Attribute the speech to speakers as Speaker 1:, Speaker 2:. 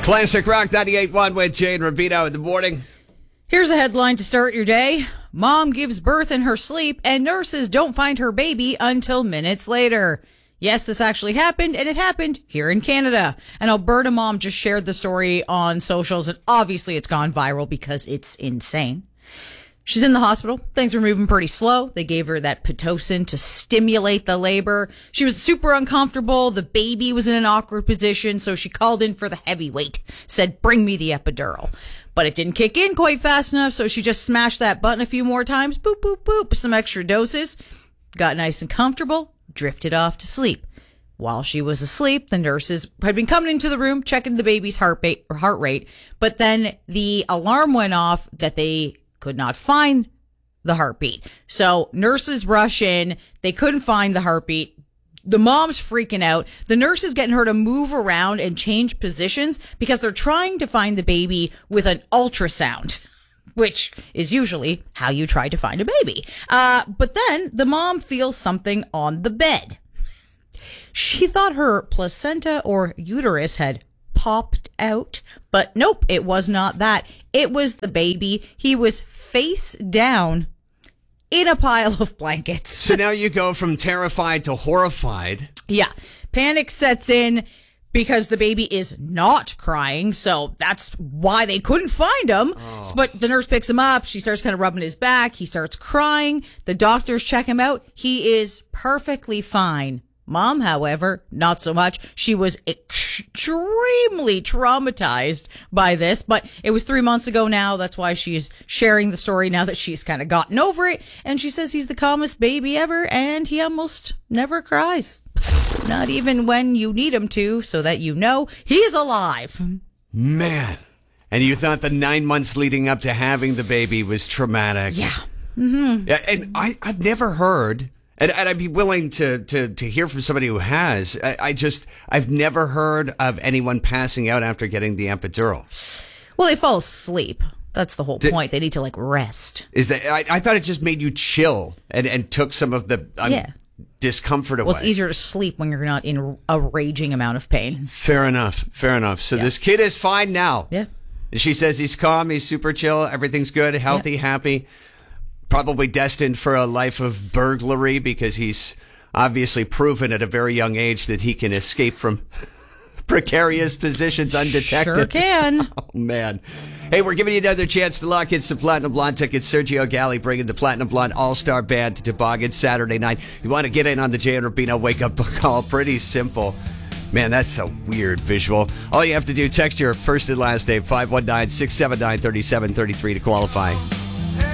Speaker 1: Classic Rock 98.1 with Jay and Rubino in the morning.
Speaker 2: Here's a headline to start your day. Mom gives birth in her sleep and nurses don't find her baby until minutes later. Yes, this actually happened, and it happened here in Canada. An Alberta mom just shared the story on socials, and obviously it's gone viral because it's insane. She's in the hospital. Things were moving pretty slow. They gave her that Pitocin to stimulate the labor. She was super uncomfortable. The baby was in an awkward position, so she called in for the heavyweight, said, "Bring me the epidural." But it didn't kick in quite fast enough, so she just smashed that button a few more times. Boop, boop, boop. Some extra doses. Got nice and comfortable. Drifted off to sleep. While she was asleep, the nurses had been coming into the room, checking the baby's heart rate. But then the alarm went off that they could not find the heartbeat. So nurses rush in. They couldn't find the heartbeat. The mom's freaking out. The nurse is getting her to move around and change positions because they're trying to find the baby with an ultrasound, which is usually how you try to find a baby. But then the mom feels something on the bed. She thought her placenta or uterus had popped out, but nope, it was not that. It was the baby. He was face down in a pile of blankets.
Speaker 1: So now you go from terrified to horrified.
Speaker 2: Yeah. Panic sets in because the baby is not crying. So that's why they couldn't find him. Oh. But the nurse picks him up. She starts kind of rubbing his back. He starts crying. The doctors check him out. He is perfectly fine. Mom, however, not so much. She was extremely traumatized by this, but it was 3 months ago now. That's why she's sharing the story now that she's kind of gotten over it. And she says he's the calmest baby ever, and he almost never cries. Not even when you need him to, so that you know he's alive.
Speaker 1: Man. And you thought the 9 months leading up to having the baby was traumatic.
Speaker 2: Yeah. Mm-hmm.
Speaker 1: Yeah, and I've never heard... And I'd be willing to hear from somebody who has. I've never heard of anyone passing out after getting the epidural.
Speaker 2: Well, they fall asleep. That's the whole point. They need to rest.
Speaker 1: Is that? I thought it just made you chill and took some of the discomfort away.
Speaker 2: Well, it's easier to sleep when you're not in a raging amount of pain.
Speaker 1: Fair enough. So this kid is fine now.
Speaker 2: Yeah.
Speaker 1: She says he's calm. He's super chill. Everything's good. Healthy, happy. Probably destined for a life of burglary because he's obviously proven at a very young age that he can escape from precarious positions undetected.
Speaker 2: Sure can.
Speaker 1: Oh, man. Hey, we're giving you another chance to lock in some Platinum Blonde tickets. Sergio Galli bringing the Platinum Blonde All-Star Band to Toboggan Saturday night. You want to get in on the Jay and Rubino wake-up call? Pretty simple. Man, that's a weird visual. All you have to do, text your first and last name, 519-679-3733 to qualify.